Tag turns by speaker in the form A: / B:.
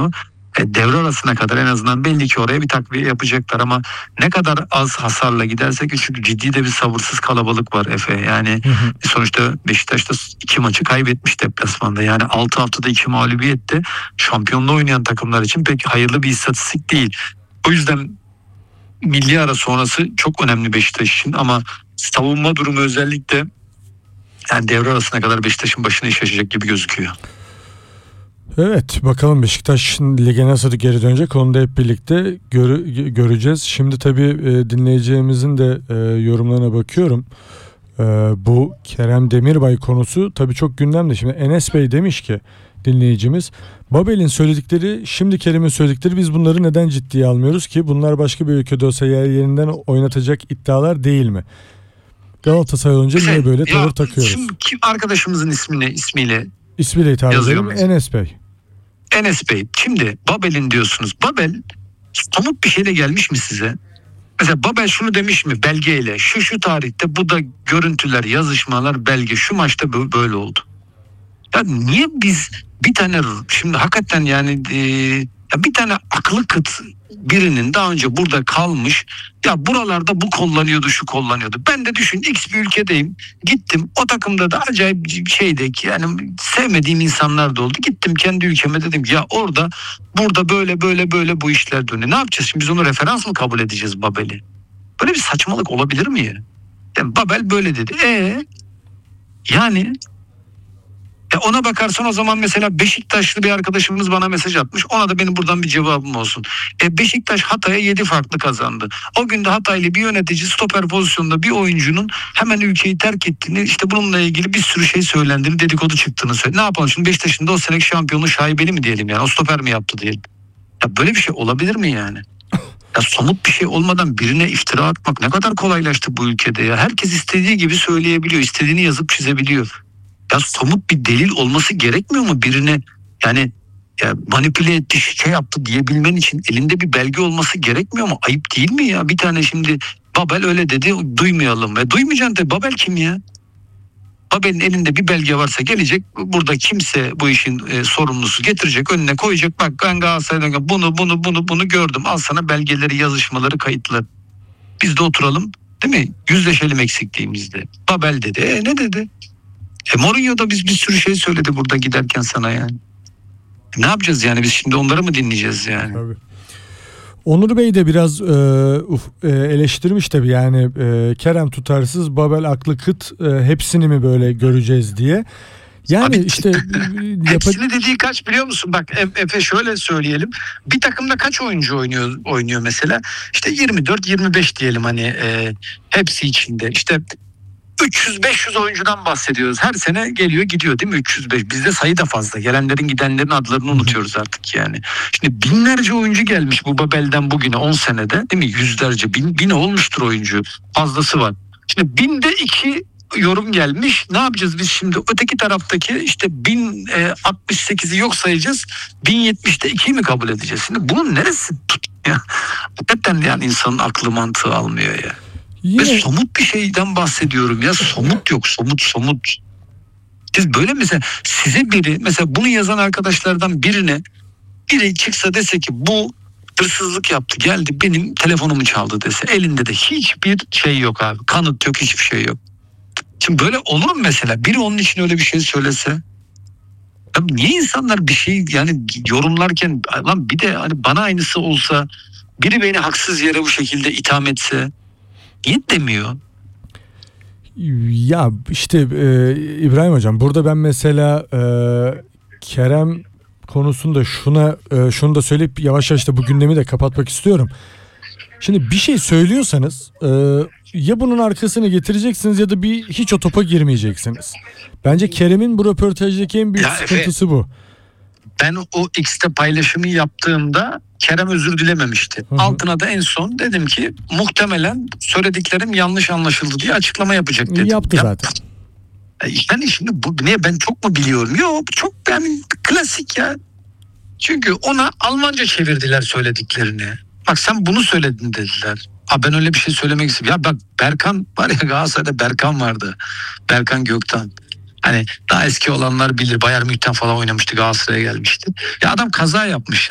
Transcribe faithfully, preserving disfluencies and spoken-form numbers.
A: onu e, devre arasına kadar en azından belli ki oraya bir takviye yapacaklar ama ne kadar az hasarla gidersek çünkü ciddi de bir sabırsız kalabalık var Efe. Yani
B: hı hı.
A: sonuçta Beşiktaş'ta iki maçı kaybetmiş deplasmanda. Yani altı haftada iki mağlubiyette şampiyonluğu oynayan takımlar için pek hayırlı bir istatistik değil. O yüzden milli ara sonrası çok önemli Beşiktaş için ama savunma durumu özellikle yani devre arasına kadar Beşiktaş'ın başına iş açacak gibi gözüküyor.
B: Evet, bakalım Beşiktaş lige nasıl geri dönecek onu da hep birlikte gör, göreceğiz. Şimdi tabii e, dinleyeceğimizin de e, yorumlarına bakıyorum. E, bu Kerem Demirbay konusu tabii çok gündemde. Şimdi Enes Bey demiş ki dinleyicimiz, Babel'in söyledikleri şimdi Kerem'in söyledikleri, biz bunları neden ciddiye almıyoruz ki? Bunlar başka bir ülkede olsa yer yerinden oynatacak iddialar değil mi? Galatasaray olunca
A: Şey,
B: niye böyle tavır
A: ya,
B: takıyoruz?
A: Şimdi kim arkadaşımızın ismini ismiyle
B: İsmiyle hitap edelim,
A: yazıyor
B: Enes Bey.
A: Enes Bey, şimdi Babel'in diyorsunuz. Babel somut bir şeyle gelmiş mi size? Mesela Babel şunu demiş mi belgeyle? Şu şu tarihte bu da görüntüler, yazışmalar, belge şu maçta böyle oldu. Ya niye biz bir tane şimdi hakikaten yani e, ya bir tane aklı kıt birinin daha önce burada kalmış ya buralarda bu kullanıyordu şu kullanıyordu. Ben de düşün X bir ülkedeyim gittim o takımda da acayip bir şeydeki yani sevmediğim insanlar da oldu. Gittim kendi ülkeme dedim ki ya orada burada böyle böyle böyle bu işler dönüyor. Ne yapacağız şimdi biz onu referans mı kabul edeceğiz Babel'i? Böyle bir saçmalık olabilir mi ya? Yani Babel böyle dedi. E yani E ona bakarsan o zaman mesela Beşiktaşlı bir arkadaşımız bana mesaj atmış. Ona da benim buradan bir cevabım olsun. E Beşiktaş Hatay'a yedi farklı kazandı. O gün de Hataylı bir yönetici stoper pozisyonunda bir oyuncunun hemen ülkeyi terk ettiğini, işte bununla ilgili bir sürü şey söylendiğini, dedikodu çıktığını söyledi. Ne yapalım şimdi Beşiktaş'ın da o seneki şampiyonluğu şaibeli mi diyelim yani? O stoper mi yaptı diyelim. Ya böyle bir şey olabilir mi yani? Ya somut bir şey olmadan birine iftira atmak ne kadar kolaylaştı bu ülkede ya. Herkes istediği gibi söyleyebiliyor, istediğini yazıp çizebiliyor. Ya somut bir delil olması gerekmiyor mu birine yani ya manipüle etti şey yaptı diyebilmen için elinde bir belge olması gerekmiyor mu? Ayıp değil mi ya? Bir tane şimdi Babel öyle dedi duymayalım ve duymayacaksın da Babel kim ya? Babel'in elinde bir belge varsa gelecek burada kimse bu işin e, sorumlusu getirecek önüne koyacak bak ben Galatasaray'dan bunu bunu bunu bunu gördüm al sana belgeleri yazışmaları kayıtlı. Biz de oturalım değil mi? Yüzleşelim eksikliğimizde. Babel dedi e, ne dedi? E Mourinho da biz bir sürü şey söyledi burada giderken sana yani. Ne yapacağız yani biz şimdi onları mı dinleyeceğiz yani?
B: Tabii. Onur Bey de biraz e, uf, e, eleştirmiş tabii yani e, Kerem tutarsız, Babel aklı kıt, e, hepsini mi böyle göreceğiz diye. Yani
A: Abi,
B: işte
A: hepsini dediği kaç biliyor musun? Bak Efe şöyle söyleyelim. Bir takımda kaç oyuncu oynuyor oynuyor mesela? İşte yirmi dört yirmi beş diyelim hani e, hepsi içinde. İşte üç yüz beş yüz oyuncudan bahsediyoruz. Her sene geliyor gidiyor değil mi? üç yüz beş. Bizde sayı da fazla. Gelenlerin gidenlerin adlarını unutuyoruz artık yani. Şimdi binlerce oyuncu gelmiş bu Babel'den bugüne on senede değil mi? Yüzlerce bin, bin olmuştur oyuncu. Fazlası var. Şimdi binde iki yorum gelmiş. Ne yapacağız biz şimdi? Öteki taraftaki işte bin altmış sekizi yok sayacağız. bin yetmişte ikiyi mi kabul edeceğiz? Şimdi bunun neresi tut ya? Hakikaten yani insanın aklı mantığı almıyor ya. Yine... Ve somut bir şeyden bahsediyorum ya. Somut yok. Somut somut. Siz böyle mesela size biri mesela bunu yazan arkadaşlardan birine biri çıksa dese ki bu hırsızlık yaptı geldi benim telefonumu çaldı dese elinde de hiçbir şey yok abi. Kanıt yok hiçbir şey yok. Şimdi böyle olur mu mesela? Biri onun için öyle bir şey söylese? Ya niye insanlar bir şey yani yorumlarken lan bir de hani bana aynısı olsa biri beni haksız yere bu şekilde itham etse niye demiyor?
B: Ya işte e, İbrahim Hocam burada ben mesela e, Kerem konusunda şuna e, şunu da söyleyip yavaş yavaş da bu gündemi de kapatmak istiyorum. Şimdi bir şey söylüyorsanız e, ya bunun arkasını getireceksiniz ya da bir hiç o topa girmeyeceksiniz. Bence Kerem'in bu röportajdaki en büyük ya sıkıntısı Efe, bu.
A: Ben o X'te paylaşımı yaptığımda Kerem özür dilememişti. Hı hı. Altına da en son dedim ki muhtemelen söylediklerim yanlış anlaşıldı diye açıklama yapacak dedim.
B: Yaptı
A: Yap.
B: zaten.
A: Yani şimdi bu niye ben çok mu biliyorum? Yok çok yani klasik ya. Çünkü ona Almanca çevirdiler söylediklerini. Bak sen bunu söyledin dediler. Ha ben öyle bir şey söylemek istiyorum. Ya bak Berkan var ya Galatasaray'da Berkan vardı. Berkan Göktan. Hani daha eski olanlar bilir. Bayern Münih'ten falan oynamıştı. Galatasaray'a gelmişti. Ya adam kaza yapmış.